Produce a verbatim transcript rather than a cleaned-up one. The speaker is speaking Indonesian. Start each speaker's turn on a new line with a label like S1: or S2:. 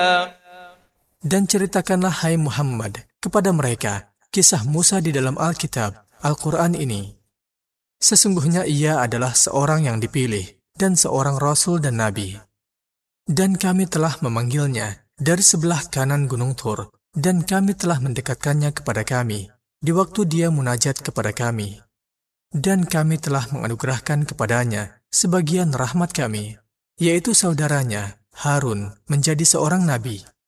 S1: Dan ceritakanlah, hai Muhammad, kepada mereka kisah Musa di dalam Alkitab, Al-Quran ini. Sesungguhnya ia adalah seorang yang dipilih dan seorang Rasul dan Nabi. Dan kami telah memanggilnya dari sebelah kanan Gunung Tur, dan kami telah mendekatkannya kepada kami di waktu dia munajat kepada kami. Dan kami telah menganugerahkan kepadanya sebagian rahmat kami, yaitu saudaranya Harun menjadi seorang nabi.